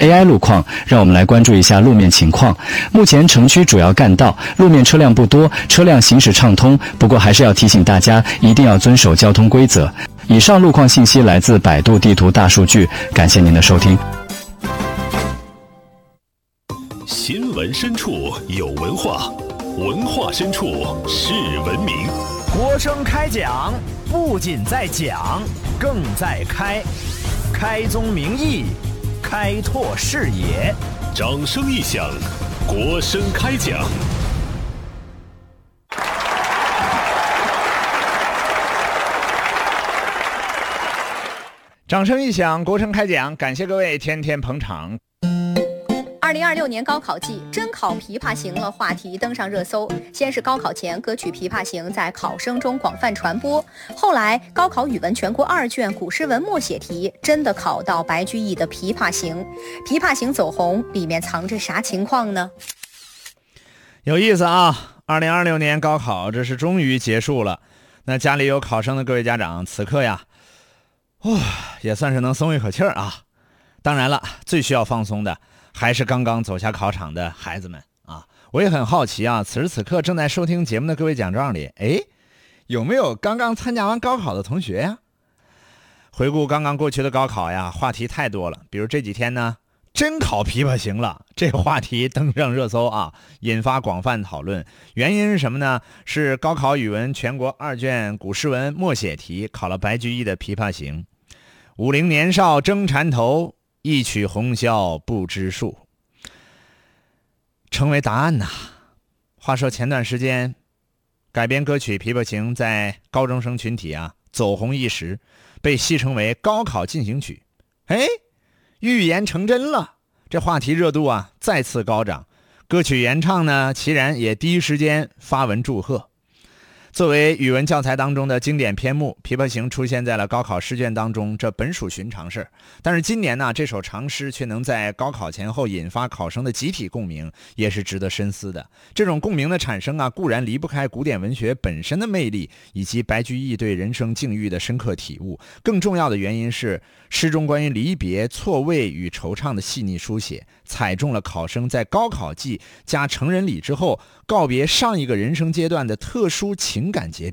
AI 路况，让我们来关注一下路面情况。目前城区主要干道路面车辆不多，车辆行驶畅通，不过还是要提醒大家一定要遵守交通规则。以上路况信息来自百度地图大数据，感谢您的收听。 新闻深处有文化，文化深处是文明。 国声开讲，不仅在讲，更在开，开宗明义，开拓视野。 掌声一响，国声开讲。 掌声一响，国声开讲，感谢各位天天捧场。 2026年高考季，真考琵琶行了话题登上热搜。先是高考前歌曲《琵琶行》在考生中广泛传播，后来高考语文全国2卷古诗文默写题真的考到白居易的《琵琶行》。《琵琶行》走红，里面藏着啥情况呢？ 有意思啊！2026年高考这是终于结束了。那家里有考生的各位家长，此刻呀，也算是能松一口气儿啊。当然了，最需要放松的还是刚刚走下考场的孩子们啊！我也很好奇啊，此时此刻正在收听节目的各位奖状里，有没有刚刚参加完高考的同学呀？回顾刚刚过去的高考呀，话题太多了。比如这几天呢，真考琵琶行了，这个话题登上热搜啊，引发广泛讨论。原因是什么呢？是高考语文全国2卷古诗文默写题考了白居易的《琵琶行》。50年少争缠头，一曲红绡不知数，成为答案呐。话说前段时间改编歌曲《琵琶行》在高中生群体走红一时，被戏称为高考进行曲。预言成真了，这话题热度再次高涨。歌曲原唱呢，齐然也第一时间发文祝贺。作为语文教材当中的经典篇目，《琵琶行》出现在了高考试卷当中，这本属寻常事。但是今年呢，这首长诗却能在高考前后引发考生的集体共鸣，也是值得深思的。这种共鸣的产生固然离不开古典文学本身的魅力，以及白居易对人生境遇的深刻体悟。更重要的原因是，诗中关于离别、错位与惆怅的细腻书写，踩中了考生在高考季加成人礼之后告别上一个人生阶段的特殊情感节点。